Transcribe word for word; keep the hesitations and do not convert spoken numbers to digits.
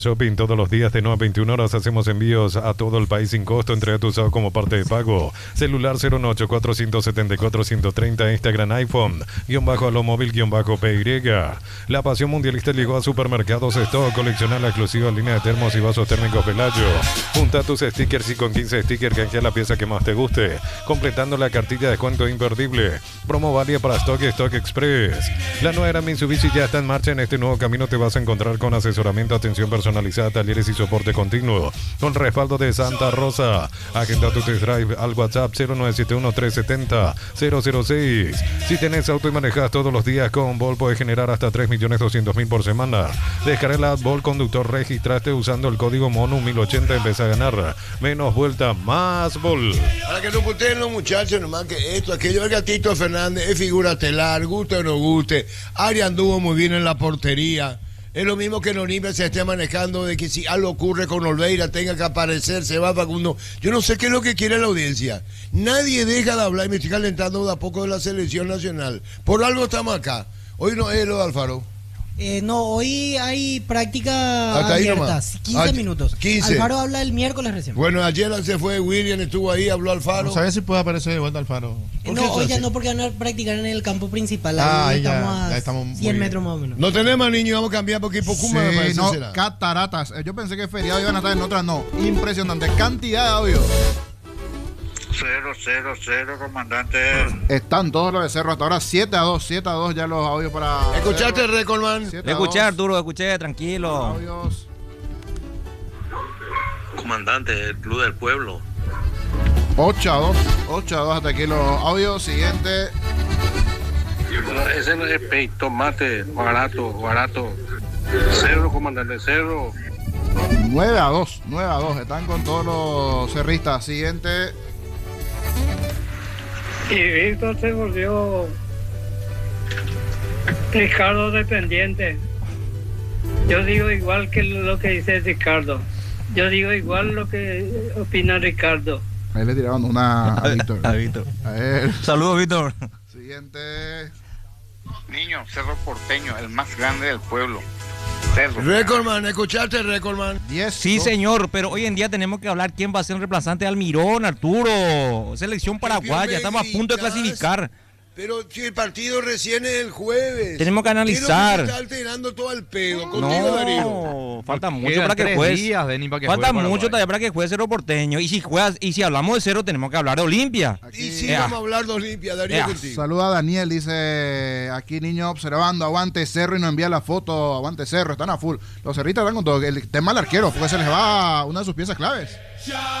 Shopping todos los días de nueve a veintiuna horas. Hacemos envíos a todo el país sin costo. Entrega tu usado como parte de pago. Celular cero uno ocho cuatro siete cuatro uno tres cero. Instagram iPhone guión bajo a lo móvil guión bajo P Y. La pasión mundialista llegó a Supermercados Stock. Colecciona la exclusiva línea de termos y vasos térmicos Pelayo. Junta tus stickers y con quince stickers canjea la pieza que más te guste, completando la cartilla de descuento imperdible. Promo válida para Stock y Stock Express. La nueva era Mitsubishi ya está en marcha. En este nuevo camino te vas a encontrar con asesoramiento, atención personalizada, talleres y soporte continuo, con respaldo de Santa Rosa. Agenda tu test drive al WhatsApp cero nueve siete uno tres siete cero cero cero seis. Si tenés auto y manejas todos los días con Vol, puedes generar hasta tres millones doscientos mil por semana. Descarga la app Vol Conductor, registraste usando el código MONU mil ochenta, empieza a ganar menos vuelta, más Vol. Para que no puteen los muchachos, nomás que esto, aquello, el gatito Fernández es figura telar, guste o no guste. Ari anduvo muy bien en la portería. Es lo mismo que en Olimpia se esté manejando de que si algo ocurre con Olveira tenga que aparecer, se va Facundo. Yo no sé qué es lo que quiere la audiencia. Nadie deja de hablar y me estoy calentando de a poco de la selección nacional. Por algo estamos acá. Hoy no es lo de Alfaro. Eh, no, hoy hay práctica Hasta ahí abiertas, nomás. quince Ah, minutos. quince. Alfaro habla el miércoles recién. Bueno, ayer se fue William, estuvo ahí, habló Alfaro. No sabes si puede aparecer de vuelta Alfaro. Eh, no, hoy ya no, porque van a practicar en el campo principal. Ah, Ahí ya, estamos a ya estamos cien muy metros más o menos. No tenemos niños, vamos a cambiar porque Pocuma me Sí, parece no, será. cataratas. Eh, Yo pensé que feriado iban a estar en otras, no. Impresionante. Cantidad de audio. Cero, cero, cero, comandante. Están todos los de Cerro hasta ahora. siete a dos. siete a dos ya los audios para. ¿Escuchaste el récord, man? Escuché, Arturo, escuché, tranquilo. Audios. Comandante del Club del Pueblo. ocho a dos. ocho a dos hasta aquí los audios. Siguiente. No, ese no es pay, tomate, barato, barato. Cero, comandante, cero. nueve a dos. nueve a dos. Están con todos los cerristas. Siguiente. Y Víctor se volvió Ricardo dependiente. Yo digo igual que lo que dice Ricardo. Yo digo igual lo que opina Ricardo. Ahí le tiraron una a Víctor. A Víctor. A ver. Saludos, Víctor. Siguiente. Niño, Cerro Porteño, el más grande del pueblo. Cerro. Recordman, ¿escuchaste el Recordman? diez. Sí, señor, pero hoy en día tenemos que hablar quién va a ser el reemplazante de Almirón, Arturo. Selección paraguaya, estamos a punto de clasificar. Pero si el partido recién es el jueves. Tenemos que analizar. ¿Qué es lo que se está alterando todo el pedo? Contigo, Darío. No, falta mucho Quedan para que tres juegue. días, Denis, para que Falta juegue mucho Paraguay. todavía para que juegue Cerro Porteño. Y si juegas, y si hablamos de Cerro, tenemos que hablar de Olimpia. Y sí, Ea. vamos a hablar de Olimpia, Darío, Ea. contigo. Saluda a Daniel, dice aquí niño observando, aguante Cerro y no envía la foto, aguante Cerro, están a full. Los cerritas están con todo, el tema del arquero, porque se les va una de sus piezas claves.